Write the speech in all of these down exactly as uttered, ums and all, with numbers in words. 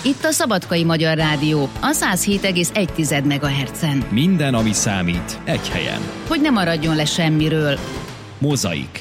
Itt a Szabadkai Magyar Rádió, a száz hét egész egy megahertzen. Minden, ami számít, egy helyen. Hogy ne maradjon le semmiről. Mozaik.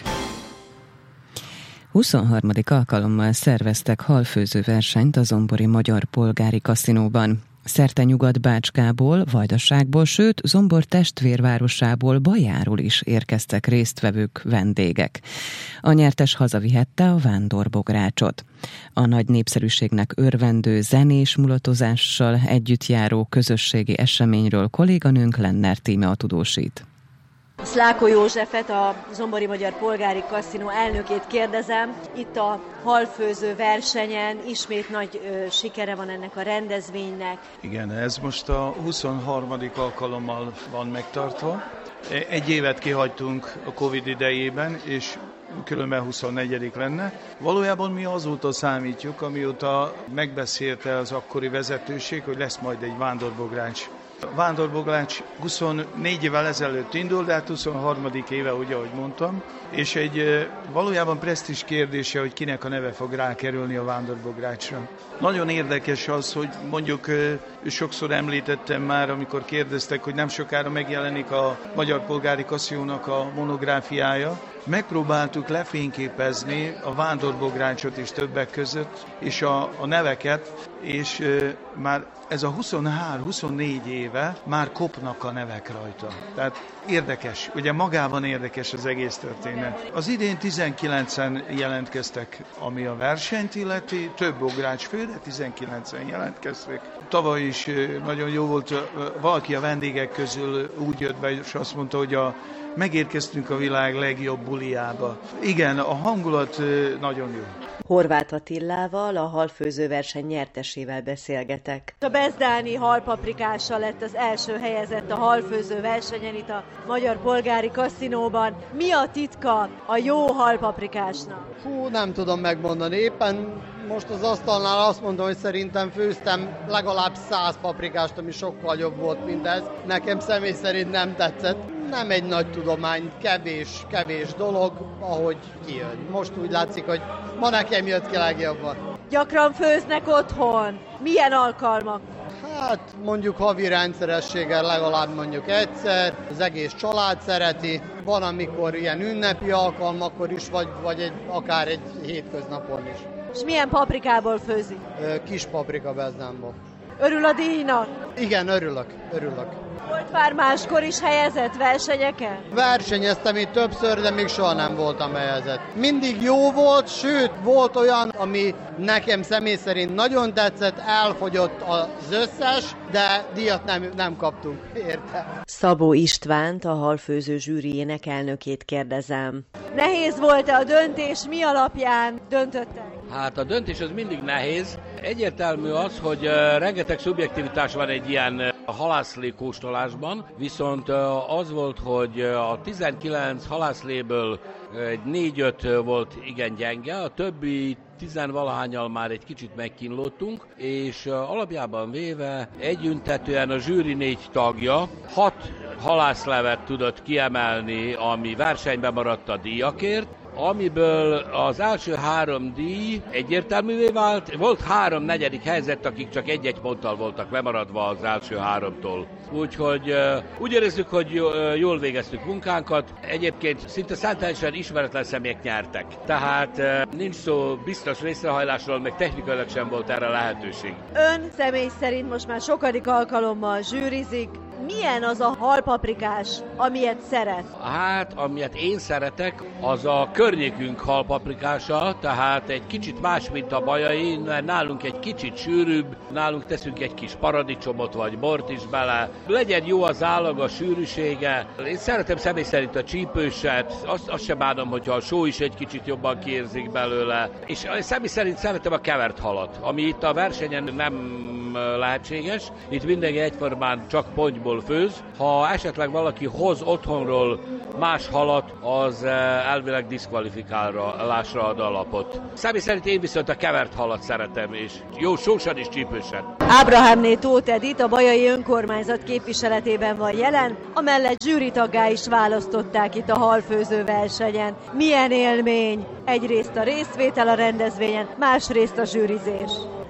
huszonharmadik alkalommal szerveztek halfőző versenyt a Zombori Magyar Polgári Kaszinóban. Szerte Nyugat-Bácskából, Vajdaságból, sőt Zombor testvérvárosából, Bajáról is érkeztek résztvevők, vendégek. A nyertes hazavihette a vándorbográcsot. A nagy népszerűségnek örvendő zenés mulatozással együtt járó közösségi eseményről kolléganőnk Lenner Tíme tudósít. Szláko Józsefet, a Zombori Magyar Polgári Kaszinó elnökét kérdezem. Itt a halfőző versenyen ismét nagy ö, sikere van ennek a rendezvénynek. Igen, ez most a huszonharmadik alkalommal van megtartva. Egy évet kihagytunk a Covid idejében, és különben huszonnegyedik lenne. Valójában mi azóta számítjuk, amióta megbeszélte az akkori vezetőség, hogy lesz majd egy vándorbogrács. A vándorbogrács huszonnégy évvel ezelőtt indul, de hát huszonharmadik éve, ugye, ahogy mondtam, és egy valójában presztízs kérdése, hogy kinek a neve fog rákerülni a vándorbográcsra. Nagyon érdekes az, hogy mondjuk sokszor említettem már, amikor kérdeztek, hogy nem sokára megjelenik a Magyar Polgári Kaszinónak a monográfiája. Megpróbáltuk lefényképezni a vándorbográcsot is többek között, és a, a neveket, és e, már ez a huszonhárom-huszonnégy éve már kopnak a nevek rajta. Tehát érdekes, ugye magában érdekes az egész történet. Az idén tizenkilencen jelentkeztek, ami a versenyt illeti, több bográcsfő, de tizenkilencen jelentkeztek. Tavaly is nagyon jó volt, valaki a vendégek közül úgy jött be, és azt mondta, hogy a megérkeztünk a világ legjobb buliába. Igen, a hangulat nagyon jó. Horváth Attilával, a halfőző verseny nyertesével beszélgetek. A bezdáni halpaprikással lett az első helyezett a halfőző versenyen itt a Magyar Polgári Kaszinóban. Mi a titka a jó halpaprikásnak? Hú, nem tudom megmondani. Éppen most az asztalnál azt mondom, hogy szerintem főztem legalább száz paprikást, ami sokkal jobb volt, mint ez. Nekem személy szerint nem tetszett. Nem egy nagy tudomány, kevés, kevés dolog, ahogy kijön. Most úgy látszik, hogy ma nekem jött ki legjobban. Gyakran főznek otthon? Milyen alkalmak? Hát mondjuk havi rendszerességgel legalább mondjuk egyszer, az egész család szereti. Van, amikor ilyen ünnepi alkalmakkor is, vagy, vagy egy, akár egy hétköznapon is. És milyen paprikából főzik? Kis paprika bezdámból. Örül a díjnak? Igen, örülök, örülök. Volt már máskor is helyezett versenyeken? Versenyeztem itt többször, de még soha nem voltam helyezett. Mindig jó volt, sőt, volt olyan, ami nekem személy szerint nagyon tetszett, elfogyott az összes, de díjat nem, nem kaptunk érte. Szabó Istvánt, a halfőző zsűriének elnökét kérdezem. Nehéz volt-e a döntés, mi alapján döntöttek? Hát a döntés az mindig nehéz. Egyértelmű az, hogy rengeteg szubjektivitás van egy ilyen halászlé kóstolásban, viszont az volt, hogy a tizenkilenc halászléből egy négy-öt volt igen gyenge, a többi tizenvalahányal már egy kicsit megkínlódtunk, és alapjában véve együntetően a zsűri négy tagja hat halászlevet tudott kiemelni, ami versenyben maradt a díjakért, amiből az első három díj egyértelművé vált. Volt három negyedik helyzet, akik csak egy-egy ponttal voltak lemaradva az első háromtól. Úgyhogy uh, úgy érezzük, hogy jól végeztük munkánkat. Egyébként szinte számtalanul ismeretlen személyek nyertek. Tehát uh, nincs szó biztos részrehajlásról, meg technikailag sem volt erre lehetőség. Ön személy szerint most már sokadik alkalommal zsűrizik. Milyen az a halpaprikás, amilyet szeret? Hát, amilyet én szeretek, az a környékünk halpaprikása, tehát egy kicsit más, mint a bajai, mert nálunk egy kicsit sűrűbb, nálunk teszünk egy kis paradicsomot vagy bort is bele. Legyen jó az állag, a sűrűsége. Én szeretem személy szerint a csípőset, azt, azt sem bánom, hogyha a só is egy kicsit jobban kiérzik belőle. És személy szerint szeretem a kevert halat, ami itt a versenyen nem lehetséges. Itt mindenki egyformán csak pontyból főz. Ha esetleg valaki hoz otthonról más halat, az elvileg diszkvalifikálásra ad alapot. Személy szerint én viszont a kevert halat szeretem, és jó sósan és csípősen. Ábrahámné Tóth Edit a bajai önkormányzat képviseletében van jelen, amellett zsűritaggá is választották itt a halfőző versenyen. Milyen élmény! Egyrészt a részvétel a rendezvényen, másrészt a zsűrizés.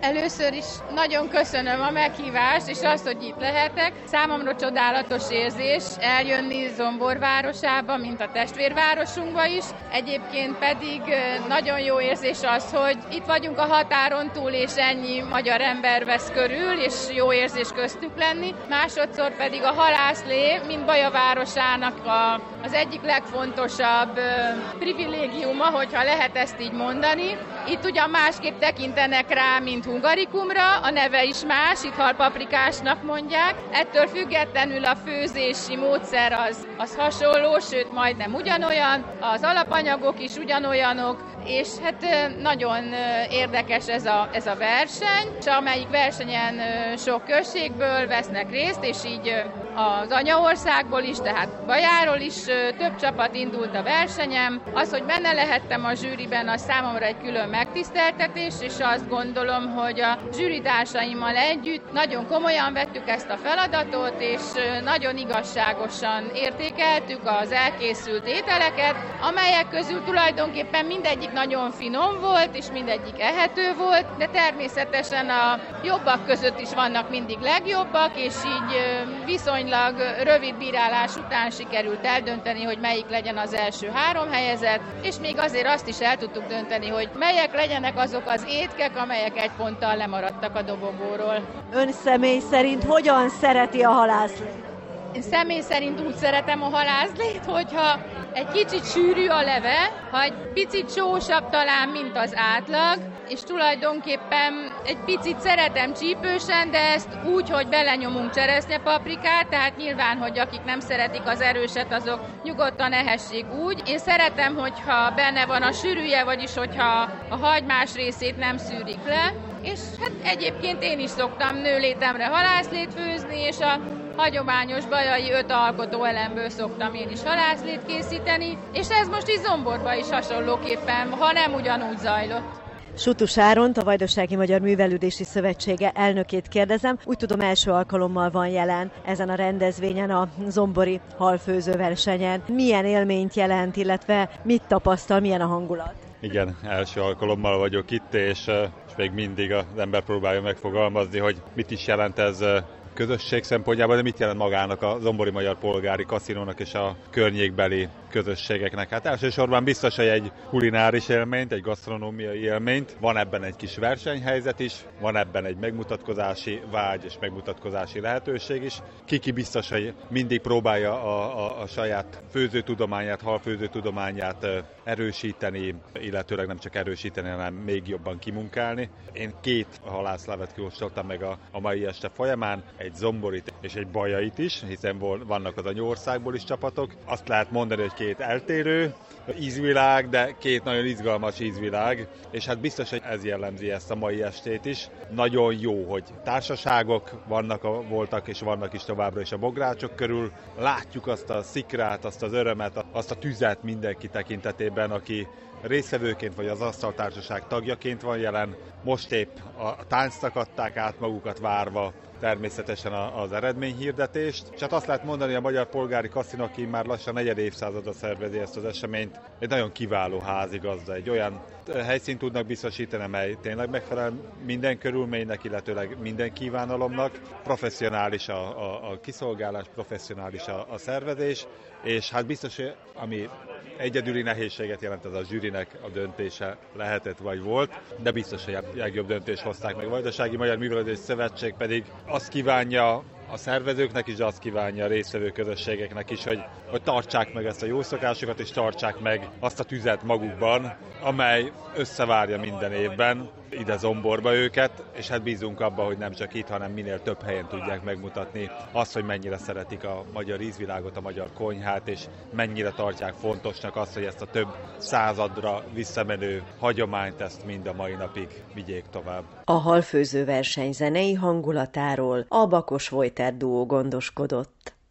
Először is nagyon köszönöm a meghívást, és azt, hogy itt lehetek. Számomra csodálatos érzés eljönni Zombor városába, mint a testvérvárosunkba is. Egyébként pedig nagyon jó érzés az, hogy itt vagyunk a határon túl, és ennyi magyar ember vesz körül, és jó érzés köztük lenni. Másodszor pedig a halászlé, mint Baja városának a, az egyik legfontosabb privilégiuma, hogyha lehet ezt így mondani. Itt ugyan másképp tekintenek rá, mint hungarikumra, a neve is más, itt halpaprikásnak mondják. Ettől függetlenül a főzési módszer az, az hasonló, sőt majdnem ugyanolyan, az alapanyagok is ugyanolyanok, és hát nagyon érdekes ez a, ez a verseny, és amelyik versenyen sok községből vesznek részt, és így az anyaországból is, tehát Bajáról is több csapat indult a versenyem. Az, hogy benne lehettem a zsűriben, az számomra egy külön megtiszteltetés, és azt gondolom, hogy a zsűritársaimmal együtt nagyon komolyan vettük ezt a feladatot, és nagyon igazságosan értékeltük az elkészült ételeket, amelyek közül tulajdonképpen mindegyik nagyon finom volt, és mindegyik ehető volt, de természetesen a jobbak között is vannak mindig legjobbak, és így viszonylag rövid bírálás után sikerült eldönteni, hogy melyik legyen az első három helyezett, és még azért azt is el tudtuk dönteni, hogy melyek legyenek azok az étkek, amelyek egy ponttal lemaradtak a dobogóról. Ön személy szerint hogyan szereti a halászlét? Én személy szerint úgy szeretem a halászlét, hogyha egy kicsit sűrű a leve, ha egy picit sósabb talán, mint az átlag, és tulajdonképpen egy picit szeretem csípősen, de ezt úgy, hogy belenyomunk cseresznyepaprikát, tehát nyilván, hogy akik nem szeretik az erőset, azok nyugodtan ehessék úgy. Én szeretem, hogyha benne van a sűrűje, vagyis hogyha a hagymás részét nem szűrik le, és hát egyébként én is szoktam nőlétemre halászlét főzni, és a hagyományos bajai öt alkotó elemből szoktam én is halászlét készíteni, és ez most is Zomborban is hasonlóképpen, ha nem ugyanúgy zajlott. Sutus Áront, a Vajdasági Magyar Művelődési Szövetsége elnökét kérdezem. Úgy tudom, első alkalommal van jelen ezen a rendezvényen, a zombori halfőzőversenyen. Milyen élményt jelent, illetve mit tapasztal, milyen a hangulat? Igen, első alkalommal vagyok itt, és, és még mindig az ember próbálja megfogalmazni, hogy mit is jelent ez közösség szempontjából, de mit jelent magának a Zombori Magyar Polgári Kaszinónak és a környékbeli közösségeknek. Hát elsősorban biztos, hogy egy kulináris élményt, egy gasztronómiai élményt, van ebben egy kis versenyhelyzet is, van ebben egy megmutatkozási vágy és megmutatkozási lehetőség is. Kiki biztos, hogy mindig próbálja a, a, a saját főzőtudományát, halfőzőtudományát erősíteni, illetőleg nem csak erősíteni, hanem még jobban kimunkálni. Én két halászlevet kóstoltam meg a, a mai este folyamán, egy zomborit és egy bajait is, hiszen vannak az anyaországból is csapatok. Azt lehet mondani, hogy két eltérő ízvilág, de két nagyon izgalmas ízvilág, és hát biztos, hogy ez jellemzi ezt a mai estét is. Nagyon jó, hogy társaságok vannak, a, voltak és vannak is továbbra is a bográcsok körül. Látjuk azt a szikrát, azt az örömet, azt a tüzet mindenki tekintetében, aki résztvevőként vagy az asztaltársaság tagjaként van jelen. Most épp a táncnak adták át magukat várva természetesen az eredményhirdetést. És hát azt lehet mondani, hogy a Magyar Polgári Kaszinó, aki már lassan negyed évszázada szervezi ezt az eseményt, egy nagyon kiváló házigazda, egy olyan helyszínt tudnak biztosítani, amely tényleg megfelel minden körülménynek, illetőleg minden kívánalomnak. Professzionális a, a, a kiszolgálás, professzionális a, a szervezés, és hát biztos, hogy ami egyedüli nehézséget jelent, ez a zsűrinek a döntése lehetett vagy volt, de biztos, hogy a legjobb döntést hozták meg. A Vajdasági Magyar Művelődési Szövetség pedig azt kívánja a szervezőknek is, de azt kívánja a résztvevő közösségeknek is, hogy, hogy tartsák meg ezt a jó szokásokat, és tartsák meg azt a tüzet magukban, amely összevárja minden évben ide Zomborba őket, és hát bízunk abban, hogy nem csak itt, hanem minél több helyen tudják megmutatni azt, hogy mennyire szeretik a magyar ízvilágot, a magyar konyhát, és mennyire tartják fontosnak azt, hogy ezt a több századra visszamenő hagyományt ezt mind a mai napig vigyék tovább. A halfőző verseny zenei hangulatáról a Bakos Vojter duó gondoskodott.